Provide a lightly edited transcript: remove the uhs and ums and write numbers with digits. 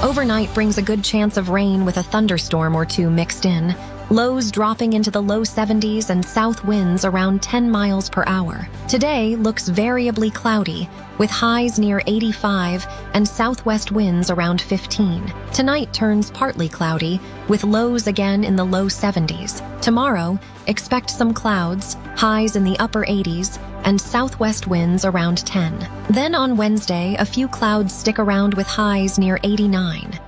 Overnight brings a good chance of rain with a thunderstorm or two mixed in. Lows dropping into the low 70s and south winds around 10 miles per hour. Today looks variably cloudy, with highs near 85 and southwest winds around 15. Tonight turns partly cloudy, with lows again in the low 70s. Tomorrow, expect some clouds, highs in the upper 80s, and southwest winds around 10. Then on Wednesday, a few clouds stick around with highs near 89.